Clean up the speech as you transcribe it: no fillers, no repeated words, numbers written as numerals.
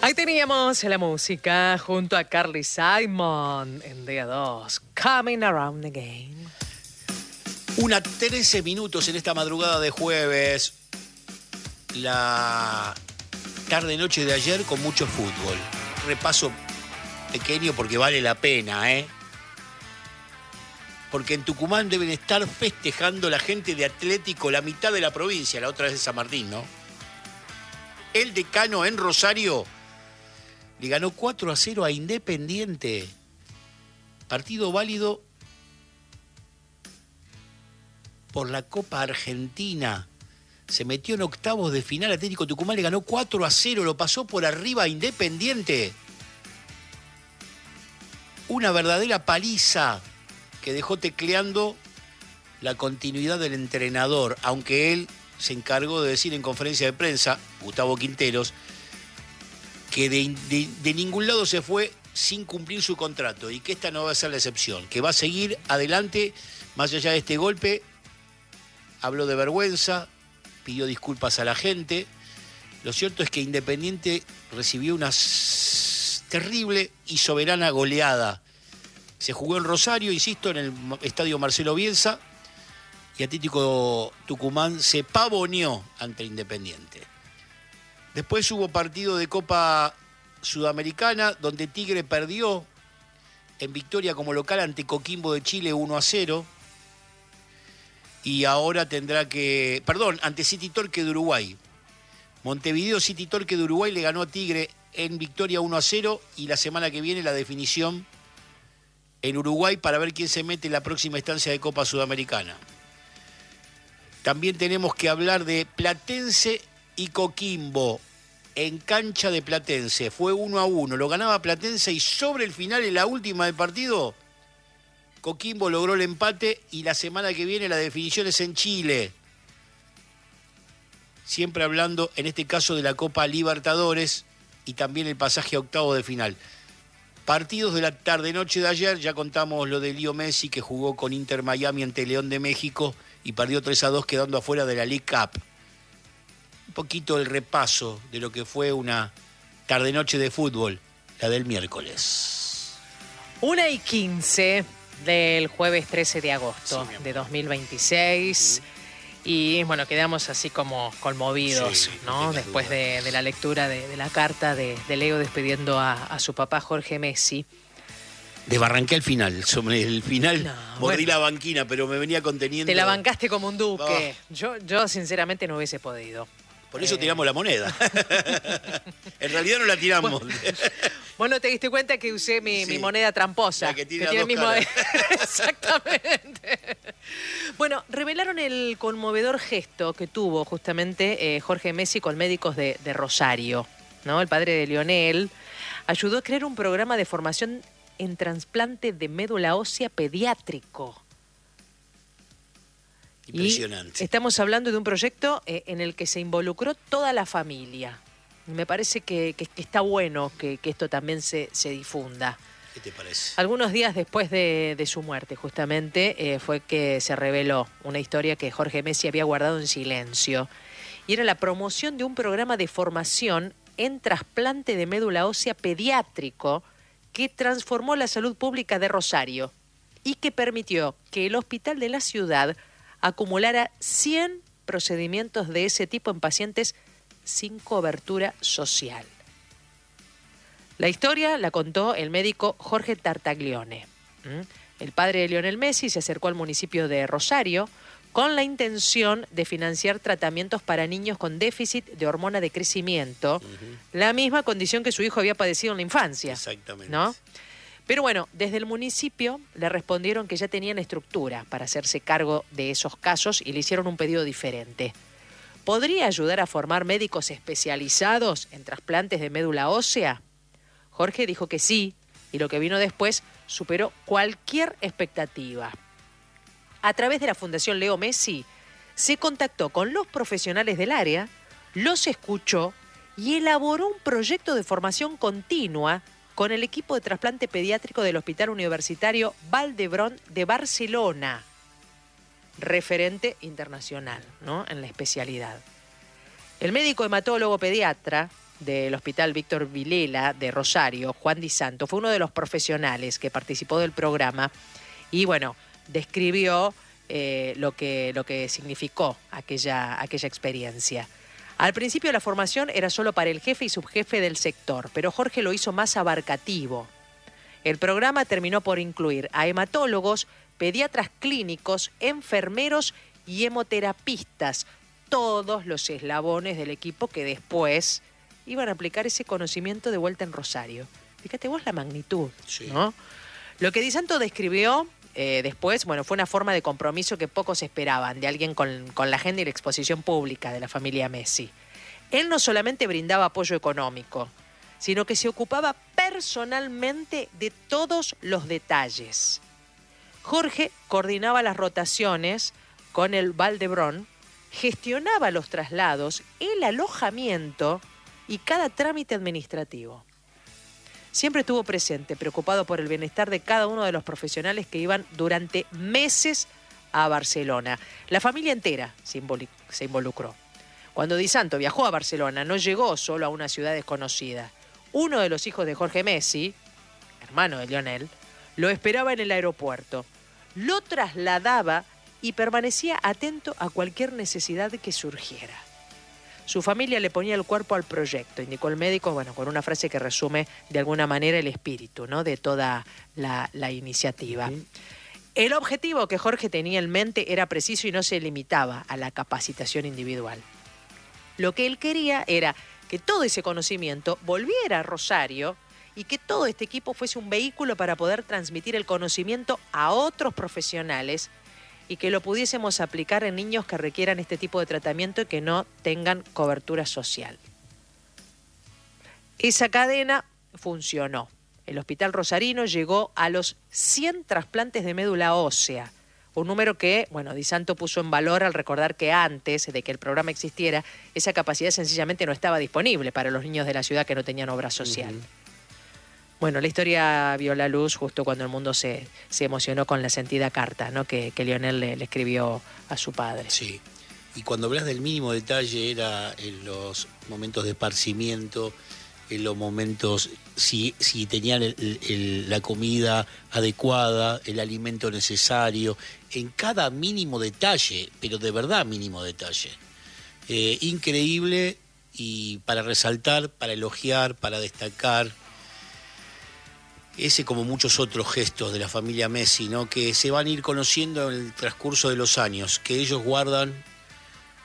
Ahí teníamos la música junto a Carly Simon en día 2, Coming Around Again. 1:13 minutos en esta madrugada de jueves. La tarde-noche de ayer con mucho fútbol. Repaso pequeño porque vale la pena, ¿eh? Porque en Tucumán deben estar festejando la gente de Atlético, la mitad de la provincia, la otra es de San Martín, ¿no? El Decano en Rosario le ganó 4-0 a Independiente. Partido válido por la Copa Argentina. Se metió en octavos de final. Atlético Tucumán le ganó 4-0, lo pasó por arriba a Independiente. Una verdadera paliza que dejó tecleando la continuidad del entrenador, aunque él se encargó de decir en conferencia de prensa, Gustavo Quinteros, que de ningún lado se fue sin cumplir su contrato y que esta no va a ser la excepción, que va a seguir adelante más allá de este golpe. Habló de vergüenza, pidió disculpas a la gente. Lo cierto es que Independiente recibió una terrible y soberana goleada. Se jugó en Rosario, insisto, en el estadio Marcelo Bielsa, y Atlético Tucumán se pavoneó ante Independiente. Después hubo partido de Copa Sudamericana, donde Tigre perdió en victoria como local ante Coquimbo de Chile 1-0. Y ahora tendrá que... Perdón, ante City Torque de Uruguay. Montevideo City Torque de Uruguay le ganó a Tigre en victoria 1-0 y la semana que viene la definición en Uruguay para ver quién se mete en la próxima estancia de Copa Sudamericana. También tenemos que hablar de Platense y Coquimbo en cancha de Platense. Fue 1-1, lo ganaba Platense y sobre el final, en la última del partido, Coquimbo logró el empate y la semana que viene la definición es en Chile. Siempre hablando, en este caso, de la Copa Libertadores y también el pasaje a octavo de final. Partidos de la tarde-noche de ayer, ya contamos lo de Leo Messi, que jugó con Inter Miami ante León de México y perdió 3-2 quedando afuera de la League Cup. Un poquito el repaso de lo que fue una tarde-noche de fútbol, la del miércoles. 1:15 del jueves 13 de agosto de 2026. Y bueno, quedamos así como conmovidos, ¿no? Después de la lectura de la carta de Leo despidiendo a su papá Jorge Messi. Desbarranqué al final, sobre el final mordí bueno, la banquina, pero me venía conteniendo. Te la bancaste como un duque. Yo sinceramente no hubiese podido. Por eso tiramos la moneda. En realidad no la tiramos. Bueno, te diste cuenta que usé mi moneda tramposa. La que tiene el mismo. caras. Exactamente. Bueno, revelaron el conmovedor gesto que tuvo justamente Jorge Messi con médicos de Rosario, ¿no? El padre de Lionel ayudó a crear un programa de formación en trasplante de médula ósea pediátrico. Impresionante. Y estamos hablando de un proyecto en el que se involucró toda la familia. Me parece que está bueno que esto también se difunda. ¿Qué te parece? Algunos días después de su muerte, justamente, fue que se reveló una historia que Jorge Messi había guardado en silencio. Y era la promoción de un programa de formación en trasplante de médula ósea pediátrico que transformó la salud pública de Rosario y que permitió que el hospital de la ciudad acumulara 100 procedimientos de ese tipo en pacientes sin cobertura social. La historia la contó el médico Jorge Tartaglione. El padre de Lionel Messi se acercó al municipio de Rosario con la intención de financiar tratamientos para niños con déficit de hormona de crecimiento, la misma condición que su hijo había padecido en la infancia. Exactamente. ¿No? Pero bueno, desde el municipio le respondieron que ya tenían estructura para hacerse cargo de esos casos y le hicieron un pedido diferente. ¿Podría ayudar a formar médicos especializados en trasplantes de médula ósea? Jorge dijo que sí, y lo que vino después superó cualquier expectativa. A través de la Fundación Leo Messi, se contactó con los profesionales del área, los escuchó y elaboró un proyecto de formación continua con el equipo de trasplante pediátrico del Hospital Universitario Vall d'Hebron de Barcelona, referente internacional, ¿no?, en la especialidad. El médico hematólogo pediatra del Hospital Víctor Vilela de Rosario, Juan Di Santo, fue uno de los profesionales que participó del programa y, bueno, describió lo que significó aquella experiencia. Al principio la formación era solo para el jefe y subjefe del sector, pero Jorge lo hizo más abarcativo. El programa terminó por incluir a hematólogos, pediatras clínicos, enfermeros y hemoterapistas, todos los eslabones del equipo que después iban a aplicar ese conocimiento de vuelta en Rosario. Fíjate vos la magnitud, Sí. ¿no? Lo que Di Santo describió después, bueno, fue una forma de compromiso que pocos esperaban de alguien con la agenda y la exposición pública de la familia Messi. Él no solamente brindaba apoyo económico, sino que se ocupaba personalmente de todos los detalles. Jorge coordinaba las rotaciones con el Valdebrón, gestionaba los traslados, el alojamiento y cada trámite administrativo. Siempre estuvo presente, preocupado por el bienestar de cada uno de los profesionales que iban durante meses a Barcelona. La familia entera se involucró. Cuando Di Santo viajó a Barcelona, no llegó solo a una ciudad desconocida. Uno de los hijos de Jorge Messi, hermano de Lionel, lo esperaba en el aeropuerto. Lo trasladaba y permanecía atento a cualquier necesidad que surgiera. Su familia le ponía el cuerpo al proyecto, indicó el médico, bueno, con una frase que resume de alguna manera el espíritu, ¿no?, de toda la iniciativa. El objetivo que Jorge tenía en mente era preciso y no se limitaba a la capacitación individual. Lo que él quería era que todo ese conocimiento volviera a Rosario y que todo este equipo fuese un vehículo para poder transmitir el conocimiento a otros profesionales y que lo pudiésemos aplicar en niños que requieran este tipo de tratamiento y que no tengan cobertura social. Esa cadena funcionó. El Hospital Rosarino llegó a los 100 trasplantes de médula ósea, un número que, bueno, Di Santo puso en valor al recordar que antes de que el programa existiera, esa capacidad sencillamente no estaba disponible para los niños de la ciudad que no tenían obra social. Bueno, la historia vio la luz justo cuando el mundo se emocionó con la sentida carta, ¿no?, que Lionel le escribió a su padre. Sí. Y cuando hablas del mínimo detalle, era en los momentos de esparcimiento, en los momentos, si tenían la comida adecuada, el alimento necesario, en cada mínimo detalle, pero de verdad mínimo detalle. Increíble, y para resaltar, para elogiar, para destacar. Ese, como muchos otros gestos de la familia Messi, ¿no?, que se van a ir conociendo en el transcurso de los años, que ellos guardan